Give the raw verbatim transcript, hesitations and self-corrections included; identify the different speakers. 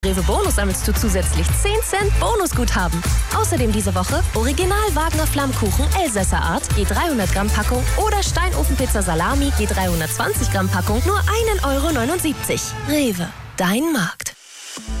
Speaker 1: Rewe Bonus sammelst du zusätzlich zehn Cent Bonusguthaben. Außerdem diese Woche Original Wagner Flammkuchen Elsässer Art, je dreihundert Gramm Packung oder Steinofenpizza Salami, je dreihundertzwanzig Gramm Packung, nur ein Euro neunundsiebzig. Rewe, dein Markt.